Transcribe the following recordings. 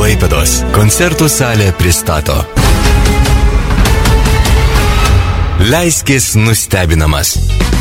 Klaipėdos koncertų salė pristato. Leiskis nustebinamas.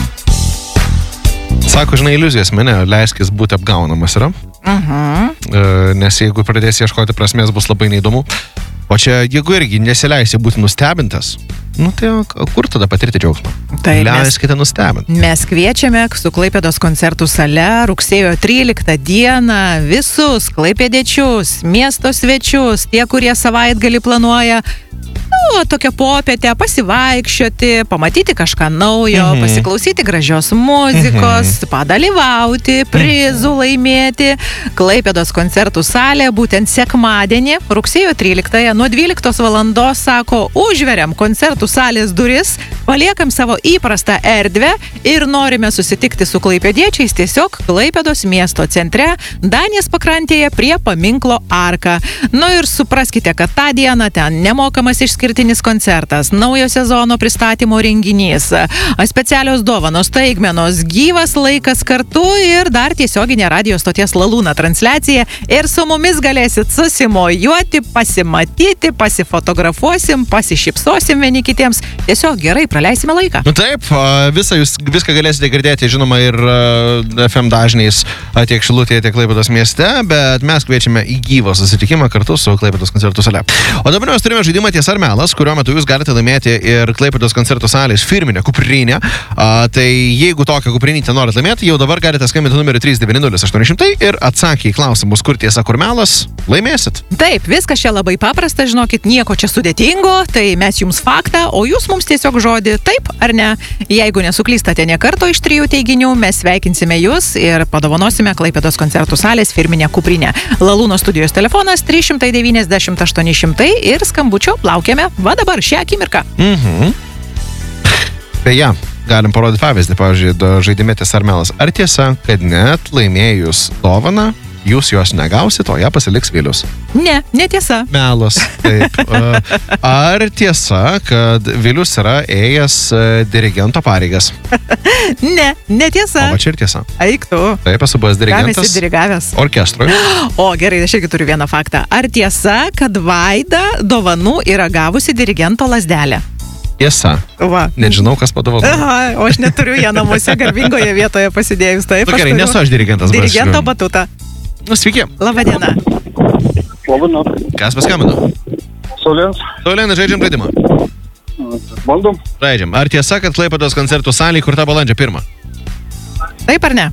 Sako, žinai, iliuzijas mane, leiskis būti apgaunamas yra. Nes jeigu pradėsi ieškoti prasmės, bus labai neįdomu. O čia, jeigu irgi nesileisi būti nustebintas, tai kur tada patirti džiaugsmą? Tai leiskite nustebinti. Mes kviečiame su Klaipėdos koncertų sale rugsėjo 13 dieną visus klaipėdiečius, miesto svečius, tie, kurie savaitgalį planuoja tokią popietę pasivaikščioti, pamatyti kažką naujo, pasiklausyti gražios muzikos, padalyvauti, prizų laimėti. Klaipėdos koncertų salė būtent sekmadienį, rugsėjo 13 nuo 12 valandos, sako, užveriam koncertų salės duris, paliekam savo įprastą erdvę ir norime susitikti su klaipėdiečiais tiesiog Klaipėdos miesto centre, Danės pakrantėje prie paminklo Arka. Ir supraskite, kad tą dieną ten nemokamas išskirtinis koncertas, naujo sezono pristatymo renginys, specialios dovanos, staigmenos, gyvas laikas kartu ir dar tiesioginė radijo stoties Lalūna transliacija ir su mumis galėsit susimojuoti, pasimatyti, pasifotografuosim, pasišypsosim vieni kitiems, tiesiog gerai praleisime laiką. Taip, viską galėsite girdėti, žinoma, ir FM dažniais tiek Šilutėje, tiek Klaipėdos mieste, bet mes kviečiame į gyvą susitikimą kartu su Klaipėdos koncertų sale. O dabar mes turime žaidimą Tiesa ar melas, kuriuo metu jūs galite laimėti ir Klaipėdos koncertų salės firminę kuprinę. Tai jeigu tokią kuprinytę norit laimėti, jau dabar galite skambinti numeriu 390 ir atsakę į klausimus, kur tiesa, kur melas, laimėsit. Taip, viskas čia labai paprasta, žinokit, nieko čia sudėtingo, tai mes jums faktą, o jūs mums tiesiog žodį taip ar ne. Jeigu nesuklystate nė karto iš 3 teiginių, mes sveikinsime jūs ir padovanosime Klaipėdos koncertų salės firminę kuprinę. Lalūno studijos telefonas 390 800 ir skambučio laukiame va dabar šią akimirką. Beje, galim parodyti pavyzdį, pavyzdžiui, žaidime Tiesa ar melas. Ar tiesa, kad net laimėjus dovaną, jūs jos negausit, o ją pasiliks Vilius? Ne, netiesa. Melas. Taip. Ar tiesa, kad Vilius yra ėjęs dirigento pareigas? Ne, netiesa. O čia ir tiesa. Eik tu. Taip, esu buvęs dirigentas. Ką esi dirigavęs? Orkestrui. O, gerai, aš irgi turiu vieną faktą. Ar tiesa, kad Vaida dovanų yra gavusi dirigento lazdelę? Tiesa. Va. Nežinau, kas padovanojo. Aha, o aš neturiu ją namuose garbingoje vietoje pasidėjus. Taip, gerai, nesu aš dirigentas. Dirigento batutą. Sveiki. Labadiena. Labadiena. Kas paskambino? Saulėnas. Saulėnas, žaidžiam žaidimą. Bandom. Žaidžiam. Ar tiesa, kad Klaipėdos koncertų salė įkurta balandžio 1? Taip ar ne?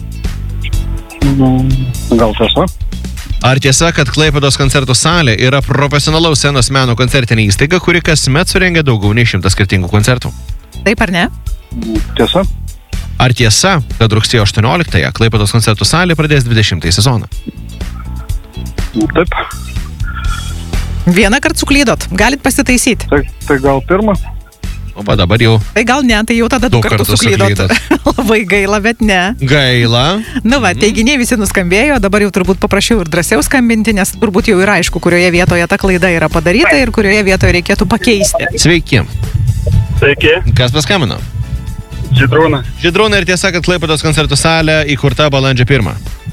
Gal tiesa. Ar tiesa, kad Klaipėdos koncertų salė yra profesionalaus scenos meno koncertinė įstaiga, kuri kasmet surengia daugiau nei 100 skirtingų koncertų? Taip ar ne? Tiesa. Ar tiesa, kad rugsėjo 18-ąją Klaipėdos koncertų salė pradės 20-ąjį sezoną? Taip. Vieną kartą suklydot, galit pasitaisyti. Tai gal pirmą? O va dabar jau. Tai gal ne, tai jau tada 2 kartus suklydot. Labai gaila, bet ne. Gaila. Teiginiai visi nuskambėjo, dabar jau turbūt paprašiau ir drąsiau skambinti, nes turbūt jau yra aišku, kurioje vietoje ta klaida yra padaryta ir kurioje vietoje reikėtų pakeisti. Sveiki. Sveiki. Kas paskambino? Žydrūnas. Žydrūnas, ir tiesa, kad Klaipėdos koncertų salė įkurta balandžio 1?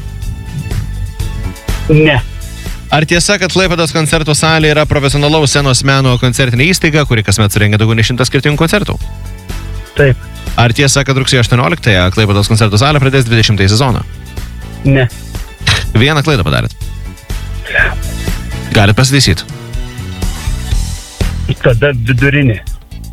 Ne. Ar tiesa, kad Klaipėdos koncertų salė yra profesionalaus scenos meno koncertinė įstaiga, kuri kasmet surengia daugiau nei 100 skirtingų koncertų? Taip. Ar tiesa, kad rugsėjo 18-ąją Klaipėdos koncertų salė pradės 20-ąjį sezoną? Ne. Vieną klaidą padarėt. Galit pasitaisyti. Tada vidurinė.